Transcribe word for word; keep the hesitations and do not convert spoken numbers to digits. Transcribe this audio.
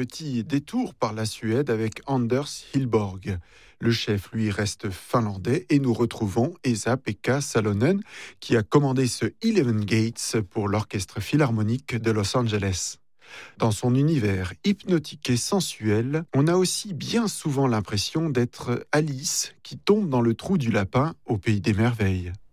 petit détour par la Suède avec Anders Hillborg. Le chef, lui, reste finlandais et nous retrouvons Esa-Pekka Salonen qui a commandé ce Eleven Gates pour l'Orchestre Philharmonique de Los Angeles. Dans son univers hypnotique et sensuel, on a aussi bien souvent l'impression d'être Alice qui tombe dans le trou du lapin au pays des merveilles.